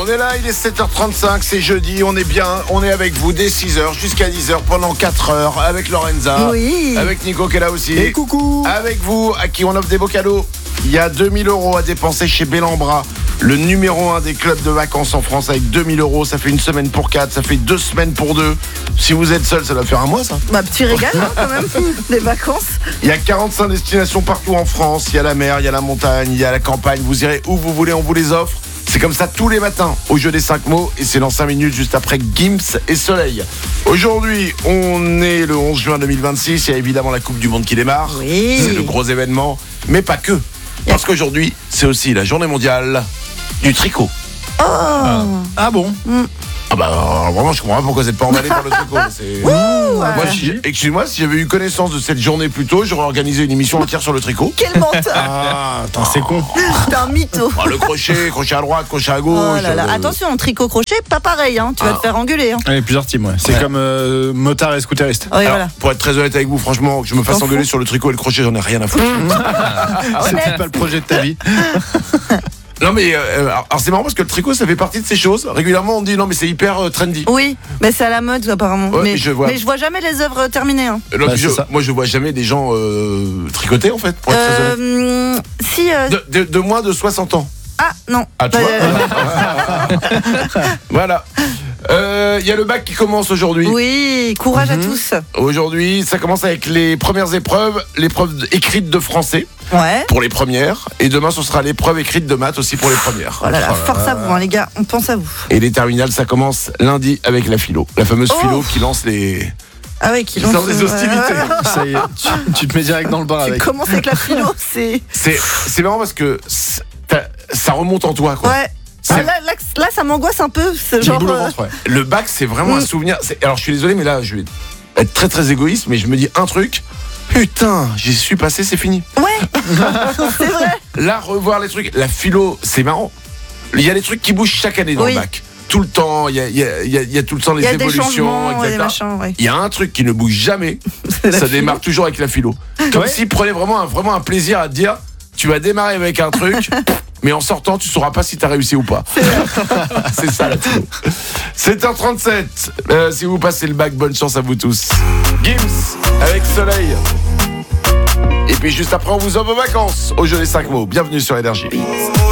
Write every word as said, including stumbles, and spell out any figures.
On est là, il est sept heures trente-cinq, c'est jeudi, on est bien, on est avec vous dès six heures jusqu'à dix heures pendant quatre heures avec Lorenza, oui. avec Nico qui est là aussi, et coucou, avec vous à qui on offre des beaux cadeaux. Il y a deux mille euros à dépenser chez Bellambra, le numéro un des clubs de vacances en France avec deux mille euros. Ça fait une semaine pour quatre, ça fait deux semaines pour deux. Si vous êtes seul, ça doit faire un mois ça. Bah petit régal hein, quand même, des vacances. Il y a quarante-cinq destinations partout en France. Il y a la mer, il y a la montagne, il y a la campagne. Vous irez où vous voulez, on vous les offre. C'est comme ça tous les matins au jeu des cinq mots et c'est dans cinq minutes juste après Gims et Soleil. Aujourd'hui, on est le onze juin deux mille vingt-six. Il y a évidemment la Coupe du Monde qui démarre. Oui. C'est le gros événement, mais pas que. Parce qu'aujourd'hui, c'est aussi la journée mondiale du tricot. Oh. ah, ah bon mm. Ah bah alors, vraiment, je comprends pas pourquoi vous n'êtes pas emballé par le tricot. C'est... Ouh, Moi, ouais. si, excusez-moi, si j'avais eu connaissance de cette journée plus tôt, j'aurais organisé une émission entière sur le tricot. Quel menteur. Ah, attends, c'est con. T'es un mytho. Ah, le crochet, crochet à droite, crochet à gauche. Oh là là. euh, Attention, tricot crochet, pas pareil, hein. Tu vas Ah. te faire engueuler. Hein. Il y a plusieurs teams, ouais. C'est Ouais. comme euh, motard et scooteriste. Oui, Alors, voilà. pour être très honnête avec vous, franchement, que je me fasse T'en engueuler fous sur le tricot et le crochet, j'en ai rien à foutre. C'est honnête. pas le projet de ta vie. Non mais, euh, alors c'est marrant parce que le tricot, ça fait partie de ces choses. Régulièrement, on dit non mais c'est hyper euh, trendy. Oui, mais c'est à la mode apparemment. Ouais, mais, mais je vois. mais je vois jamais les œuvres terminées. Hein. Donc, Bah, je- c'est ça. moi, je vois jamais des gens euh, tricoter en fait, pour être très honnête. Euh, si. euh, De, de- de moins de soixante ans. Ah non. Ah, tu Bah, vois. euh, Voilà. Euh, Il y a le bac qui commence aujourd'hui. oui, courage à tous. Aujourd'hui, ça commence avec les premières épreuves, l'épreuve écrite de français Ouais. pour les premières, et demain ce sera l'épreuve écrite de maths aussi pour les premières. Oh là là, force à vous, hein, les gars. On pense à vous. Et les terminales, ça commence lundi avec la philo, la fameuse Oh. philo qui lance les, Ah oui, qui qui lance lance les hostilités. Ça y est, tu, tu te mets direct dans le bar Tu avec. commences avec la philo, c'est. C'est c'est marrant parce que c'est- t'as- ça remonte en toi quoi. Ouais. C'est- Ah, là, là, là, ça m'angoisse un peu. C'est Petit genre. boule au euh, ventre, ouais. Le bac, c'est vraiment Mm. un souvenir. C'est- Alors je suis désolé, mais là je vais être très très égoïste, mais je me dis un truc. Putain, j'y suis passé, c'est fini. Ouais. C'est vrai. Là, revoir les trucs, la philo, c'est marrant. Il y a des trucs qui bougent chaque année dans Oui. le bac. Tout le temps, il y a, il y a- il y a- il y a tout le temps les Il y a des évolutions, changements, ouais, des et cetera. machins, ouais. Il y a un truc qui ne bouge jamais, C'est la ça philo. démarre toujours avec la philo. Comme Ouais. s'ils prenaient vraiment un, vraiment un plaisir à te dire, tu vas démarrer avec un truc, mais en sortant, tu sauras pas si tu as réussi ou pas. C'est ça la philo. sept heures trente-sept, euh, si vous passez le bac, bonne chance à vous tous. Gims avec Soleil. Et puis juste après, on vous offre vos vacances au jeu des cinq mots. Bienvenue sur Énergie.